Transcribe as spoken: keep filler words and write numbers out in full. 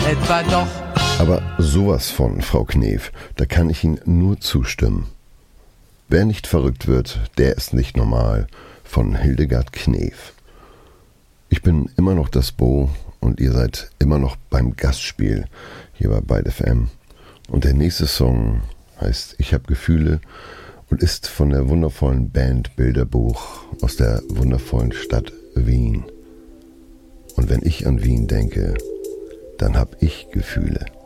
etwa doch. Aber sowas von, Frau Knef, da kann ich Ihnen nur zustimmen. Wer nicht verrückt wird, der ist nicht normal, von Hildegard Knef. Ich bin immer noch das Bo und ihr seid immer noch beim Gastspiel hier bei Byte F M. Und der nächste Song heißt Ich hab Gefühle und ist von der wundervollen Band Bilderbuch aus der wundervollen Stadt Wien. Und wenn ich an Wien denke, dann hab ich Gefühle.